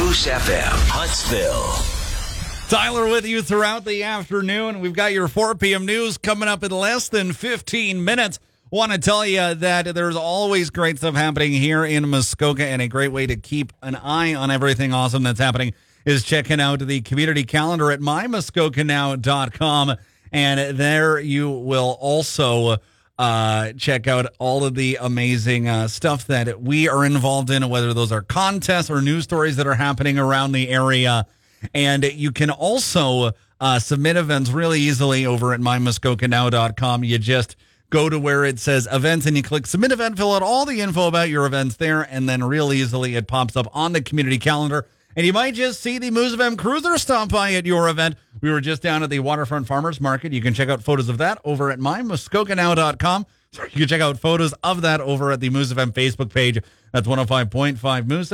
Moose FM, Huntsville. Tyler with you throughout the afternoon. We've got your 4 p.m. news coming up in less than 15 minutes. Want to tell you that there's always great stuff happening here in Muskoka, and a great way to keep an eye on everything awesome that's happening is checking out the community calendar at mymuskokanow.com. And there you will also check out all of the amazing stuff that we are involved in, whether those are contests or news stories that are happening around the area. And you can also submit events really easily over at mymuskokanow.com. You just go to where it says events and you click submit event, fill out all the info about your events there, and then real easily it pops up on the community calendar. And you might just see the Moose FM Cruiser stop by at your event. We were just down at the Waterfront Farmers Market. You can check out photos of that over at mymuskokanow.com. So you can check out photos of that over at the Moose FM Facebook page. That's 105.5 Moose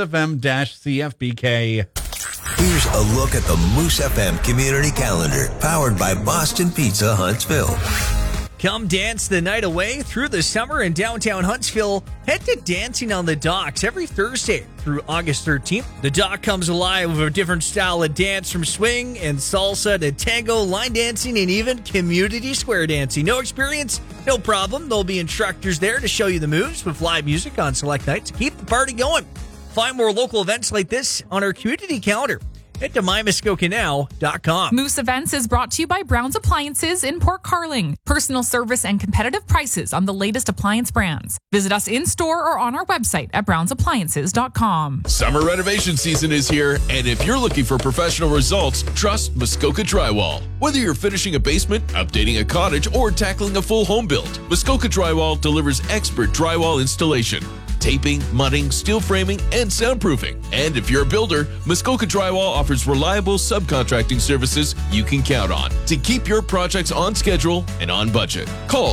FM-CFBK. Here's a look at the Moose FM community calendar, powered by Boston Pizza Huntsville. Come dance the night away through the summer in downtown Huntsville. Head to Dancing on the Docks every Thursday through August 13th. The dock comes alive with a different style of dance, from swing and salsa to tango, line dancing, and even community square dancing. No experience? No problem. There'll be instructors there to show you the moves with live music on select nights to keep the party going. Find more local events like this on our community calendar. Head to mymuskokanow.com. Moose Events is brought to you by Brown's Appliances in Port Carling. Personal service and competitive prices on the latest appliance brands. Visit us in-store or on our website at brownsappliances.com. Summer renovation season is here, and if you're looking for professional results, trust Muskoka Drywall. Whether you're finishing a basement, updating a cottage, or tackling a full home build, Muskoka Drywall delivers expert drywall installation, taping, mudding, steel framing, and soundproofing. And if you're a builder, Muskoka Drywall offers reliable subcontracting services you can count on to keep your projects on schedule and on budget. Call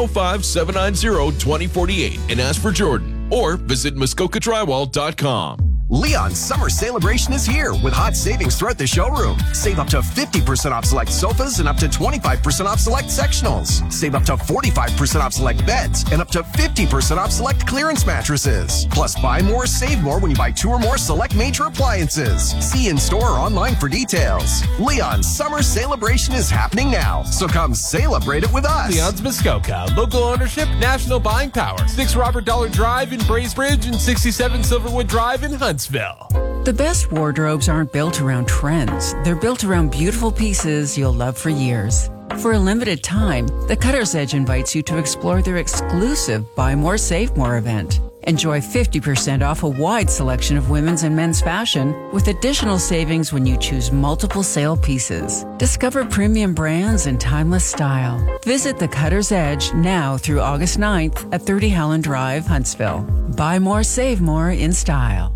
705-790-2048 and ask for Jordan, or visit muskokadrywall.com. Leon's summer celebration is here with hot savings throughout the showroom. Save up to 50% off select sofas and up to 25% off select sectionals. Save up to 45% off select beds and up to 50% off select clearance mattresses. Plus, buy more, save more when you buy 2 or more select major appliances. See in store or online for details. Leon's summer celebration is happening now, so come celebrate it with us. Leon's Muskoka. Local ownership, national buying power. 6 Robert Dollar Drive in Bracebridge and 67 Silverwood Drive in Huntsville. The best wardrobes aren't built around trends. They're built around beautiful pieces you'll love for years. For a limited time, the Cutter's Edge invites you to explore their exclusive Buy More, Save More event. Enjoy 50% off a wide selection of women's and men's fashion with additional savings when you choose multiple sale pieces. Discover premium brands and timeless style. Visit the Cutter's Edge now through August 9th at 30 Howland Drive, Huntsville. Buy more, save more in style.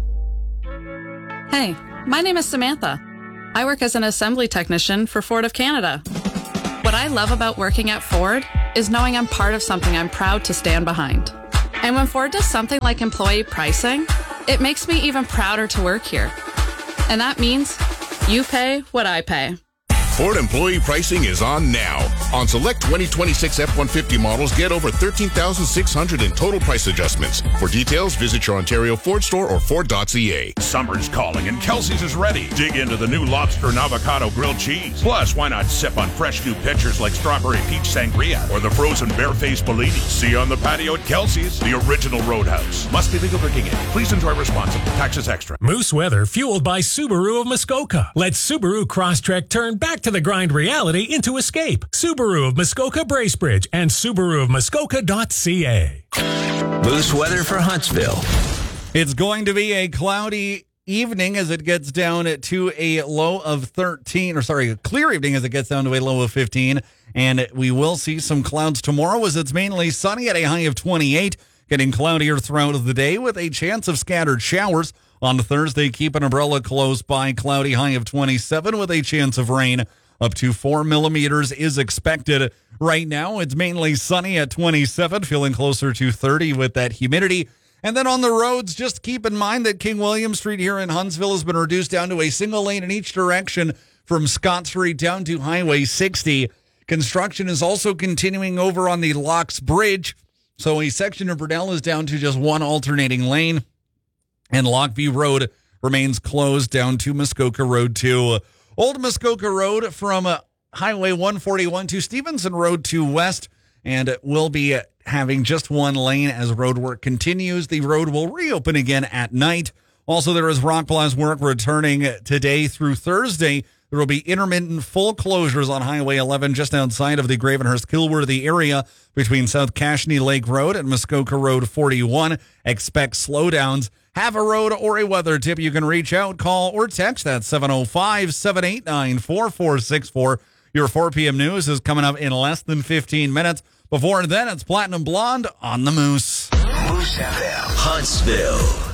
Hey, my name is Samantha. I work as an assembly technician for Ford of Canada. What I love about working at Ford is knowing I'm part of something I'm proud to stand behind. And when Ford does something like employee pricing, it makes me even prouder to work here. And that means you pay what I pay. Ford employee pricing is on now. On select 2026 F-150 models, get over $13,600 in total price adjustments. For details, visit your Ontario Ford store or Ford.ca. Summer's calling and Kelsey's is ready. Dig into the new lobster and avocado grilled cheese. Plus, why not sip on fresh new pitchers like strawberry peach sangria or the frozen barefaced Bellini? See you on the patio at Kelsey's, the original Roadhouse. Must be legal drinking age. Please enjoy responsibly. Taxes extra. Moose weather fueled by Subaru of Muskoka. Let Subaru Crosstrek turn back to the grind reality into escape. Subaru of Muskoka Bracebridge and SubaruofMuskoka.ca. Moose weather for Huntsville. It's going to be a cloudy evening as it gets down to a low of 13, or sorry, a clear evening as it gets down to a low of 15. And we will see some clouds tomorrow as it's mainly sunny at a high of 28, getting cloudier throughout the day with a chance of scattered showers. On Thursday, keep an umbrella close by, cloudy, high of 27 with a chance of rain. Up to 4 millimeters is expected. Right now, it's mainly sunny at 27, feeling closer to 30 with that humidity. And then on the roads, just keep in mind that King William Street here in Huntsville has been reduced down to a single lane in each direction from Scott Street down to Highway 60. Construction is also continuing over on the Locks Bridge. So a section of Burdell is down to just one alternating lane. And Lockview Road remains closed down to Muskoka Road 2. Old Muskoka Road from Highway 141 to Stevenson Road 2 west, and will be having just one lane as road work continues. The road will reopen again at night. Also, there is rock blast work returning today through Thursday. There will be intermittent full closures on Highway 11 just outside of the Gravenhurst-Kilworthy area between South Cashney Lake Road and Muskoka Road 41. Expect slowdowns. Have a road or a weather tip, you can reach out, call, or text at 705-789-4464. Your 4 p.m. news is coming up in less than 15 minutes. Before then, it's Platinum Blonde on the Moose. Moose FM, Huntsville.